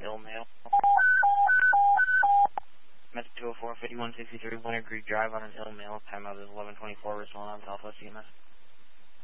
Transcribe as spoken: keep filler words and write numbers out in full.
ill male. Mets two oh four, fifty-one sixty-three, Winter Creek Drive on an ill male. Time out is eleven twenty-four, Respond on Southwest C M S.